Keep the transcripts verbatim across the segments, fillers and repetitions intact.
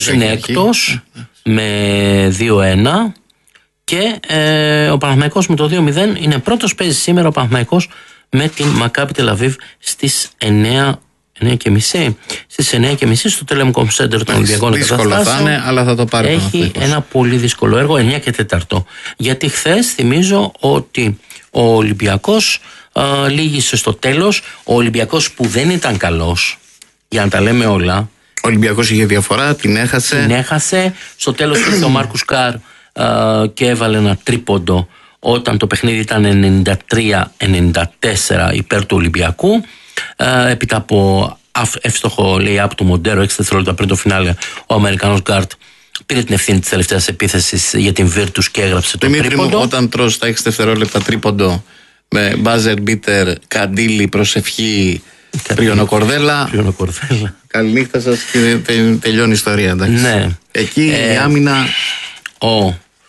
είναι έκτος με δύο ένα και ε, ο Παναθηναϊκός με το δύο μηδέν είναι πρώτος. Παίζει σήμερα ο Παναθηναϊκός με την Μακάμπι Τελαβίβ στις εννιά και μισή. Στις εννιά και μισή στο Telecom Center των Ολυμπιακών Εγκαταστάσεων. Δύσκολα θα είναι, αλλά θα το πάρει. Έχει ένα πολύ δύσκολο έργο, εννιά και τέσσερα. Γιατί χθες θυμίζω ότι ο Ολυμπιακός α, λύγησε στο τέλος. Ο Ολυμπιακός που δεν ήταν καλός, για να τα λέμε όλα. Ο Ολυμπιακός είχε διαφορά, την έχασε. Την έχασε. Στο τέλος ήρθε ο Μάρκους Καρ α, και έβαλε ένα τρίποντο όταν το παιχνίδι ήταν ενενήντα τρία ενενήντα τέσσερα υπέρ του Ολυμπιακού. Α, έπειτα από εύστοχο lay-up του Μοντέρο, έξι δευτερόλεπτα πριν το φινάλε, ο Αμερικανός Γκάρτ πήρε την ευθύνη της τελευταίας επίθεσης για την Virtus και έγραψε το τρίποντο. Μου, όταν τρως τα έξι δευτερόλεπτα τρίποντο με buzzer beater, καντήλι, προσευχή, Πριονοκορδέλα. Καληνύχτα σας και τε, τελειώνει η ιστορία. Εντάξει. Ναι. Εκεί ε, η άμυνα. Ο,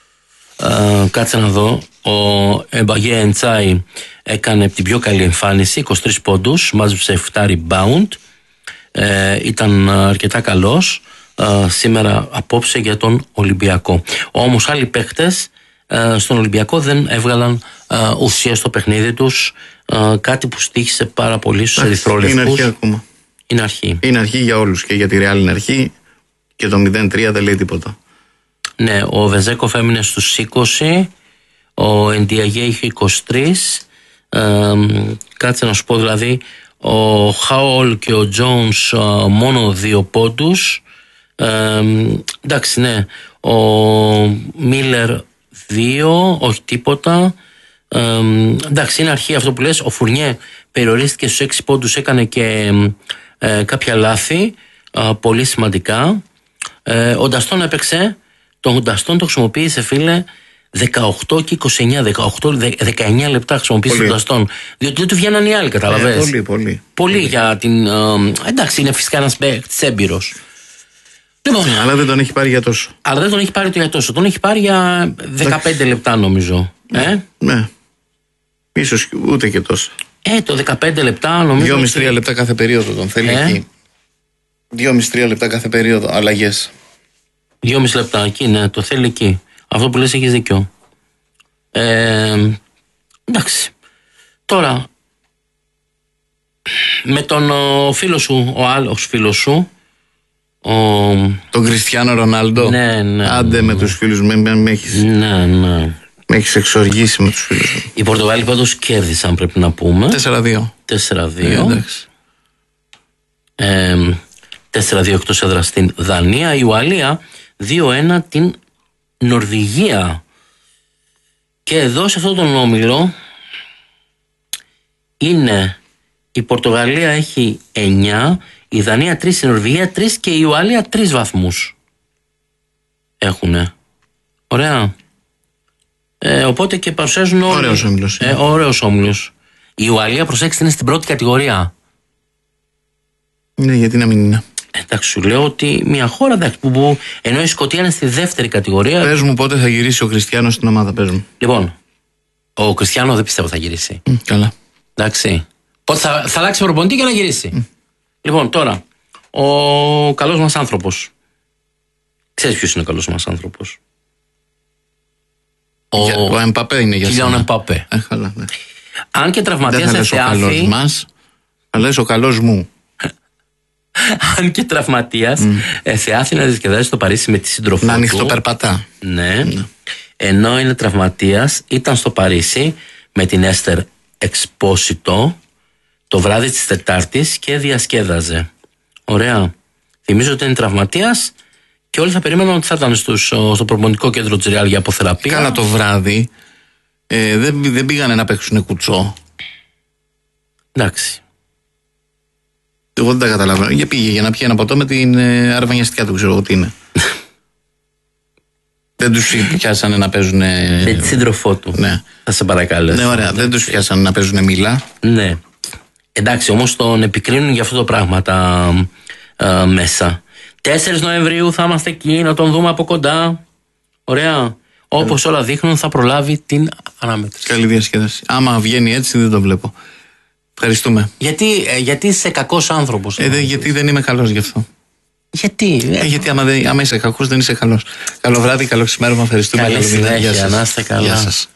ε, κάτσε να δω. Ο Εμπαγέ Εντσάι έκανε την πιο καλή εμφάνιση, είκοσι τρεις πόντους, μάζεψε επτά rebound. Ε, ήταν αρκετά καλός ε, σήμερα απόψε για τον Ολυμπιακό. Όμως άλλοι παίχτες ε, στον Ολυμπιακό δεν έβγαλαν ε, ουσία στο παιχνίδι τους, ε, κάτι που στοίχησε πάρα πολύ στους ερυθρόλευκους. Είναι αρχή ακόμα. Είναι αρχή. Είναι αρχή για όλους, και για τη Real είναι αρχή, και το μηδέν τρία δεν λέει τίποτα. Ναι, ο Βεζέκοφ έμεινε στους είκοσι, ο Εντιαγέ είχε είκοσι τρία. Ε, κάτσε να σου πω, δηλαδή ο Χάολ και ο Τζόουνς μόνο δύο πόντους. Ε, εντάξει, ναι. Ο Μίλλερ δύο, όχι τίποτα. Ε, εντάξει, είναι αρχή αυτό που λες. Ο Φουρνιέ περιορίστηκε στους έξι πόντους, έκανε και ε, κάποια λάθη ε, πολύ σημαντικά. Ε, ο Νταστόν έπαιξε. Τον Νταστόν το χρησιμοποίησε, φίλε, δεκαοκτώ και είκοσι εννιά, δεκαοκτώ, δεκαεννιά λεπτά χρησιμοποίησε τον Νταστόν. Διότι δεν του βγαίναν οι άλλοι, καταλαβαίνεις. Ε, πολύ, πολύ. Πολύ, πολύ για την. Ε, εντάξει, είναι φυσικά ένας παίκτης έμπειρος. Λοιπόν, ναι, αλλά δεν τον έχει πάρει για τόσο. Αλλά δεν τον έχει πάρει για τόσο. Τον έχει πάρει για δεκαπέντε εντάξει. λεπτά, νομίζω. Ναι. Ε? ναι. Ίσως ούτε και τόσο. Ε, το δεκαπέντε λεπτά, νομίζω. δυόμισι τρία λεπτά κάθε περίοδο τον θέλει ε? εκεί. δυόμισι τρία λεπτά κάθε περίοδο, αλλαγές. δυόμισι λεπτά εκεί, ναι, το θέλει εκεί. Αυτό που λες έχεις δίκιο. Ε, εντάξει. Τώρα, με τον ο φίλο σου, ο άλλος φίλος σου, ο... τον Κριστιάνο Ρονάλντο. Ναι, ναι. Άντε ναι, με ναι. τους φίλους μου, με, με έχεις... Ναι, ναι. Με έχεις εξοργήσει με τους φίλους μου. Οι Πορτογάλοι πάντως κέρδισαν, πρέπει να πούμε. τέσσερα δύο. τέσσερα δύο. Ε, εντάξει. Ε, τέσσερα δύο εκτός έδρας στην Δανία. Η Ουαλία δύο ένα την Νορβηγία. Και εδώ σε αυτόν τον όμιλο είναι η Πορτογαλία έχει εννιά, η Δανία τρία, η Νορβηγία τρία και η Ουαλία τρία βαθμούς έχουνε. Ωραία. Ε, οπότε και παρουσιάζουν όλοι. Ωραίος όμιλος. Ε, ωραίος όμιλος. Η Ουαλία, προσέξτε, είναι στην πρώτη κατηγορία. Ναι, γιατί να μην είναι. Εντάξει, σου λέω ότι μια χώρα εντάξει, που, που, ενώ η Σκωτία είναι στη δεύτερη κατηγορία. Πες μου πότε θα γυρίσει ο Κριστιάνος στην ομάδα, πες μου. Λοιπόν, ο Κριστιάνο δεν πιστεύω θα γυρίσει. Mm, καλά. Εντάξει. Πότε θα, θα αλλάξει προπονητή και να γυρίσει. Mm. Λοιπόν, τώρα, ο καλός μας άνθρωπος. Ξέρεις ποιος είναι ο καλός μας άνθρωπος? Ο, για, ο Εμπαπέ είναι για σένα. Ο Εμπαπέ. Ε, καλά, ναι. Αν και τραυματίας εθεάθη. Δεν θα λες ο καλός μας, θα λες ο καλός μου. Αν και τραυματίας mm. εθεάθη να διασκεδάσει στο Παρίσι με τη σύντροφό του. Να ανοιχτοπερπατά. Ναι. ναι. Ενώ είναι τραυματίας, ήταν στο Παρίσι με την Έστερ Εξπόσιτο το βράδυ της Τετάρτης και διασκέδαζε. Ωραία. Θυμίζω ότι είναι τραυματίας και όλοι θα περίμεναν ότι θα ήταν στους, στο προπονητικό κέντρο της Real για αποθεραπεία. Καλά το βράδυ. Ε, δεν, δεν πήγανε να παίξουν κουτσό. Εντάξει. Εγώ δεν τα καταλαβαίνω. Για πήγε για να πιει ένα ποτό με την ε, αρβανιαστικά του, ξέρω εγώ τι είναι. Δεν τους πιάσανε να παίζουν. Με τη σύντροφό του. Ναι. Θα σε παρακαλέσω. Ναι, ωραία. Δεν τους πιάσανε να παίζουν μήλα. Ναι. Εντάξει, όμως τον επικρίνουν για αυτό το πράγμα τα α, μέσα. τέσσερις Νοεμβρίου θα είμαστε εκεί να τον δούμε από κοντά. Ωραία. Όπως όλα δείχνουν θα προλάβει την αναμέτρηση. Καλή διασκέδαση. Άμα βγαίνει έτσι δεν το βλέπω. Ευχαριστούμε. Γιατί, ε, γιατί είσαι κακός άνθρωπος. Ε, δε, γιατί δεν είμαι καλός γι' αυτό. Γιατί? Ε, γιατί άμα, δεν, άμα είσαι κακός δεν είσαι καλός. Καλό βράδυ, καλό ξημέρωμα, ευχαριστούμε. Καλή συνέχεια, να είστε καλά. Γεια σας.